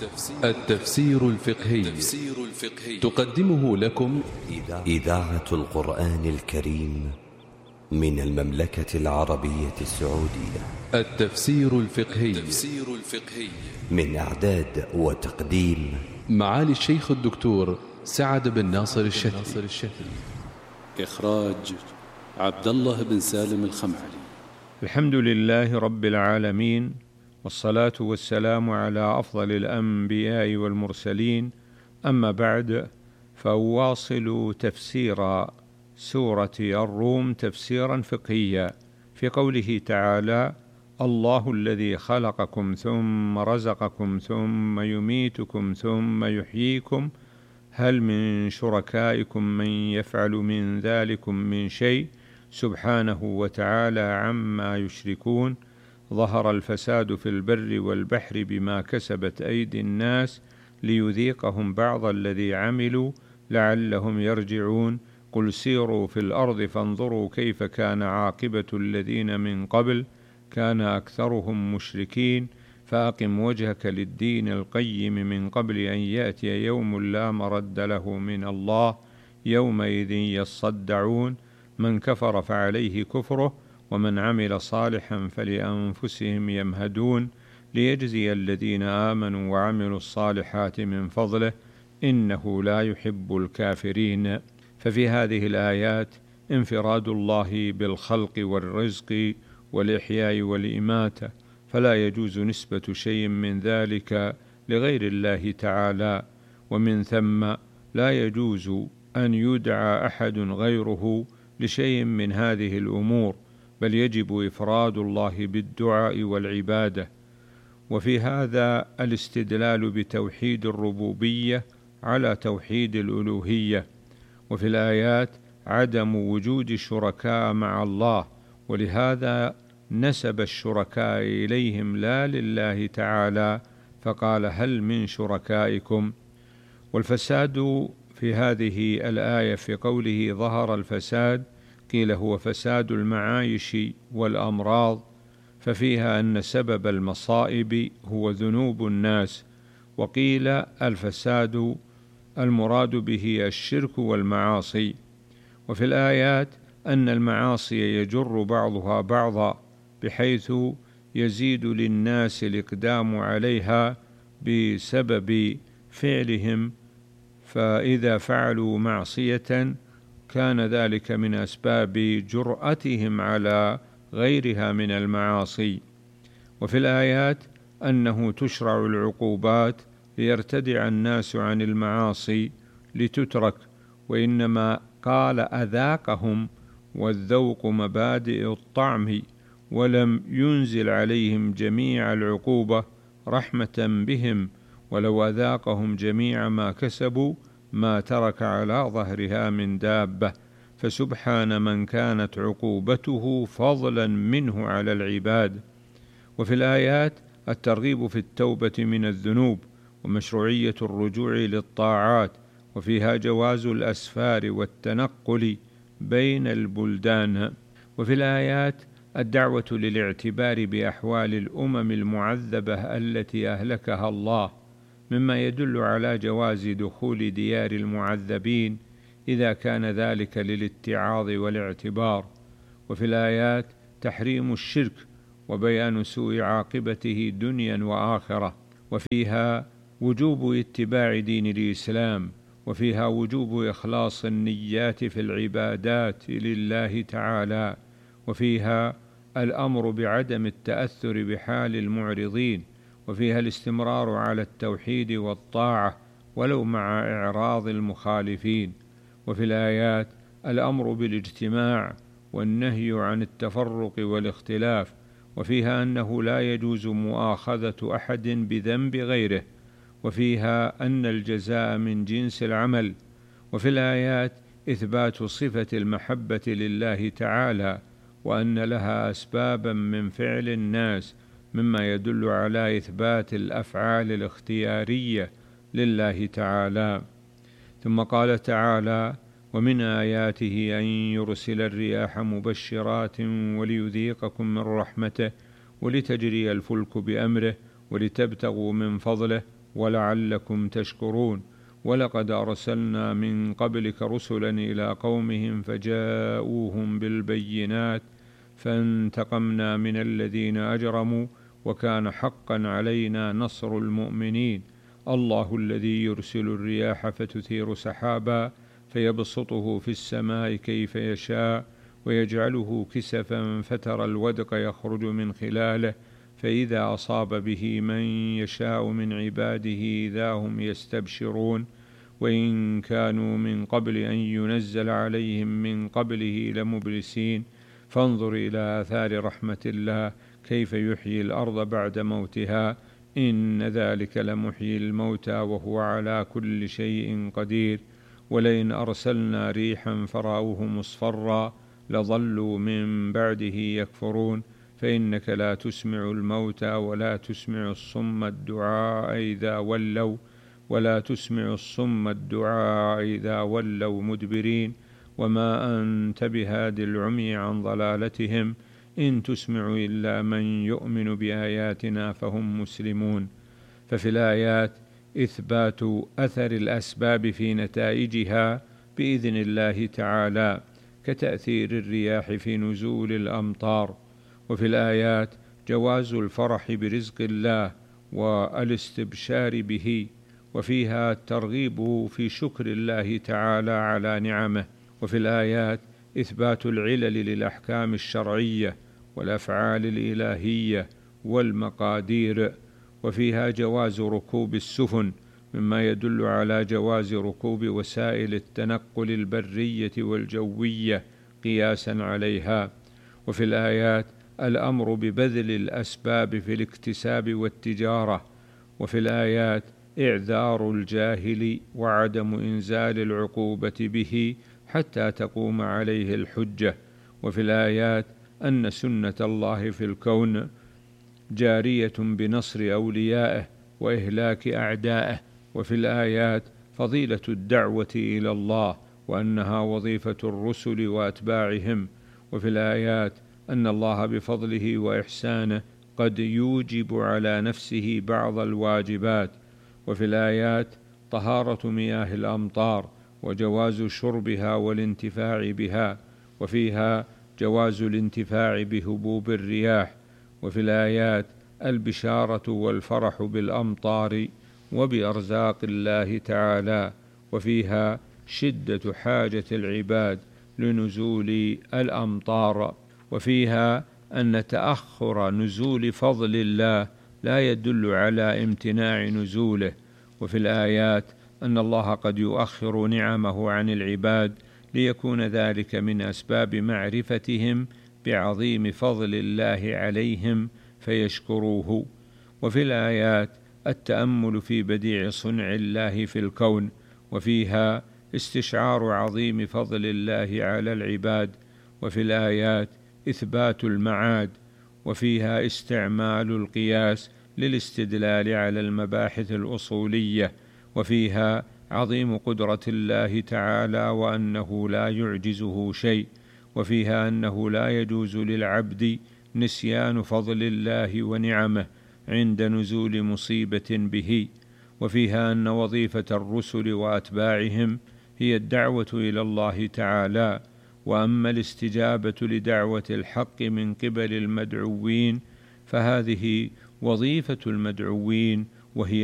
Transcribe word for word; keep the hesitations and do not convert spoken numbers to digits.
التفسير الفقهي تقدمه لكم إذاعة القرآن الكريم من المملكة العربية السعودية. التفسير الفقهي من إعداد وتقديم معالي الشيخ الدكتور سعد بن ناصر الشافعي. إخراج عبد الله بن سالم الخمعلي. الحمد لله رب العالمين، والصلاة والسلام على أفضل الأنبياء والمرسلين، أما بعد، فأواصل تفسير سورة الروم تفسيرا فقهيا في قوله تعالى: الله الذي خلقكم ثم رزقكم ثم يميتكم ثم يحييكم هل من شركائكم من يفعل من ذلكم من شيء سبحانه وتعالى عما يشركون. ظهر الفساد في البر والبحر بما كسبت أيدي الناس ليذيقهم بعض الذي عملوا لعلهم يرجعون. قل سيروا في الأرض فانظروا كيف كان عاقبة الذين من قبل كان أكثرهم مشركين فأقم وجهك للدين القيم من قبل أن يأتي يوم لا مرد له من الله يومئذ يصدعون. من كفر فعليه كفره ومن عمل صالحا فلأنفسهم يمهدون ليجزي الذين آمنوا وعملوا الصالحات من فضله إنه لا يحب الكافرين. ففي هذه الآيات انفراد الله بالخلق والرزق والإحياء والإماتة، فلا يجوز نسبة شيء من ذلك لغير الله تعالى، ومن ثم لا يجوز أن يدعى أحد غيره لشيء من هذه الأمور، بل يجب إفراد الله بالدعاء والعبادة. وفي هذا الاستدلال بتوحيد الربوبية على توحيد الألوهية. وفي الآيات عدم وجود الشركاء مع الله، ولهذا نسب الشركاء إليهم لا لله تعالى، فقال هل من شركائكم. والفساد في هذه الآية في قوله ظهر الفساد قيل هو فساد المعايش والأمراض، ففيها أن سبب المصائب هو ذنوب الناس، وقيل الفساد المراد به الشرك والمعاصي. وفي الآيات أن المعاصي يجر بعضها بعضا بحيث يزيد للناس الإقدام عليها بسبب فعلهم، فإذا فعلوا معصية كان ذلك من أسباب جرأتهم على غيرها من المعاصي. وفي الآيات أنه تشرع العقوبات ليرتدع الناس عن المعاصي لتترك، وإنما قال أذاقهم، والذوق مبادئ الطعم، ولم ينزل عليهم جميع العقوبة رحمة بهم، ولو أذاقهم جميع ما كسبوا ما ترك على ظهرها من دابة، فسبحان من كانت عقوبته فضلا منه على العباد. وفي الآيات الترغيب في التوبة من الذنوب ومشروعية الرجوع للطاعات، وفيها جواز الأسفار والتنقل بين البلدان. وفي الآيات الدعوة للاعتبار بأحوال الأمم المعذبة التي أهلكها الله، مما يدل على جواز دخول ديار المعذبين إذا كان ذلك للاتعاظ والاعتبار. وفي الآيات تحريم الشرك وبيان سوء عاقبته دنيا وآخرة، وفيها وجوب اتباع دين الإسلام، وفيها وجوب إخلاص النيات في العبادات لله تعالى، وفيها الأمر بعدم التأثر بحال المعرضين، وفيها الاستمرار على التوحيد والطاعة ولو مع إعراض المخالفين. وفي الآيات الأمر بالاجتماع والنهي عن التفرق والاختلاف، وفيها أنه لا يجوز مؤاخذة أحد بذنب غيره، وفيها أن الجزاء من جنس العمل. وفي الآيات إثبات صفة المحبة لله تعالى، وأن لها أسبابا من فعل الناس، مما يدل على إثبات الأفعال الاختيارية لله تعالى. ثم قال تعالى: ومن آياته أن يرسل الرياح مبشرات وليذيقكم من رحمته ولتجري الفلك بأمره ولتبتغوا من فضله ولعلكم تشكرون. ولقد أرسلنا من قبلك رسلا إلى قومهم فجاءوهم بالبينات فانتقمنا من الذين أجرموا وكان حقا علينا نصر المؤمنين. الله الذي يرسل الرياح فتثير سحابا فيبسطه في السماء كيف يشاء ويجعله كسفا فترى الودق يخرج من خلاله فإذا أصاب به من يشاء من عباده إذا هم يستبشرون. وإن كانوا من قبل أن ينزل عليهم من قبله لمبلسين. فانظر إلى آثار رحمة الله كيف يحيي الأرض بعد موتها إن ذلك لمحيي الموتى وهو على كل شيء قدير. ولئن أرسلنا ريحا فرأوه مصفرا لظلوا من بعده يكفرون. فإنك لا تسمع الموتى ولا تسمع الصم الدعاء إذا ولوا ولا تسمع الصم الدعاء إذا ولوا مدبرين. وما أنت بهاد العمي عن ضلالتهم إن تسمع إلا من يؤمن بآياتنا فهم مسلمون. ففي الآيات إثبات أثر الأسباب في نتائجها بإذن الله تعالى كتأثير الرياح في نزول الأمطار. وفي الآيات جواز الفرح برزق الله والاستبشار به، وفيها الترغيب في شكر الله تعالى على نعمه. وفي الآيات إثبات العلل للأحكام الشرعية والأفعال الإلهية والمقادير. وفيها جواز ركوب السفن مما يدل على جواز ركوب وسائل التنقل البرية والجوية قياسا عليها. وفي الآيات الأمر ببذل الأسباب في الاكتساب والتجارة. وفي الآيات إعذار الجاهل وعدم إنزال العقوبة به حتى تقوم عليه الحجة. وفي الآيات أن سنة الله في الكون جارية بنصر أوليائه وإهلاك أعدائه. وفي الآيات فضيلة الدعوة إلى الله وأنها وظيفة الرسل وأتباعهم. وفي الآيات أن الله بفضله وإحسانه قد يوجب على نفسه بعض الواجبات. وفي الآيات طهارة مياه الأمطار وجواز شربها والانتفاع بها. وفيها جواز الانتفاع بهبوب الرياح. وفي الآيات البشارة والفرح بالأمطار وبأرزاق الله تعالى. وفيها شدة حاجة العباد لنزول الأمطار. وفيها أن تأخر نزول فضل الله لا يدل على امتناع نزوله. وفي الآيات أن الله قد يؤخر نعمه عن العباد ليكون ذلك من أسباب معرفتهم بعظيم فضل الله عليهم فيشكروه. وفي الآيات التأمل في بديع صنع الله في الكون. وفيها استشعار عظيم فضل الله على العباد. وفي الآيات إثبات المعاد. وفيها استعمال القياس للاستدلال على المباحث الأصولية. وفيها عظيم قدرة الله تعالى وأنه لا يعجزه شيء. وفيها أنه لا يجوز للعبد نسيان فضل الله ونعمه عند نزول مصيبة به. وفيها أن وظيفة الرسل وأتباعهم هي الدعوة إلى الله تعالى. وأما الاستجابة لدعوة الحق من قبل المدعوين فهذه وظيفة المدعوين وهي